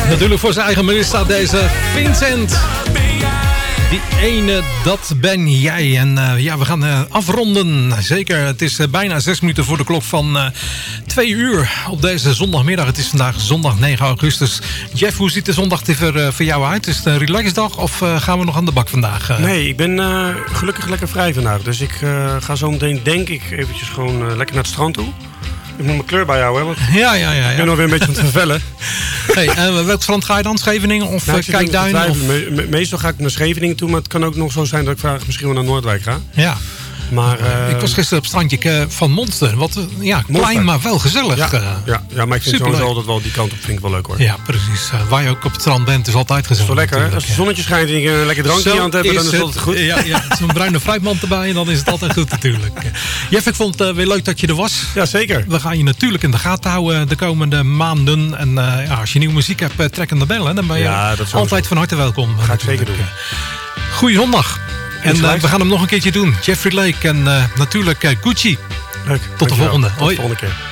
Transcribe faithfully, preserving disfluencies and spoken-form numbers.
Natuurlijk voor zijn eigen minuut staat deze Vincent. Die ene, dat ben jij. En uh, ja, we gaan uh, afronden. Zeker, het is uh, bijna zes minuten voor de klok van uh, twee uur op deze zondagmiddag. Het is vandaag zondag negen augustus. Jeff, hoe ziet de zondag er uh, voor jou uit? Is het een relaxdag of uh, gaan we nog aan de bak vandaag? Uh? Nee, ik ben uh, gelukkig lekker vrij vandaag. Dus ik uh, ga zo meteen, denk ik, eventjes gewoon uh, lekker naar het strand toe. Ik moet mijn kleur bij jou, hè? Want ja, ja, ja, ja. Ik ben alweer een beetje aan het vervellen. Hey, uh, welk strand ga je dan? Scheveningen of nou, Kijkduin? Of... Me- me- meestal ga ik naar Scheveningen toe, maar het kan ook nog zo zijn dat ik vraag misschien wel naar Noordwijk ga. Ja. Maar, uh, ik was gisteren op het strandje van Monster. Wat uh, ja, klein, Monster. Maar wel gezellig. Ja, ja, ja, maar ik vind Superleuk. sowieso dat wel die kant op vind ik wel leuk hoor. Ja, precies. Uh, waar je ook op het strand bent is altijd gezellig. Dat is wel lekker. Als het zonnetje schijnt en je een lekker drankje aan het hebben, dan is het altijd goed. Ja, ja, zo'n bruine fruitmand erbij en dan is het altijd goed natuurlijk. Jeff, ik vond het uh, weer leuk dat je er was. Ja, zeker. We gaan je natuurlijk in de gaten houden de komende maanden. En uh, ja, als je nieuwe muziek hebt, uh, trek aan de bellen. Dan ben je ja, altijd van harte welkom. Dat ga ik zeker doen. Goeie zondag. En uh, we gaan hem nog een keertje doen. Jeffrey Lake en uh, natuurlijk uh, Gucci. Leuk. Tot de volgende. Tot de volgende keer.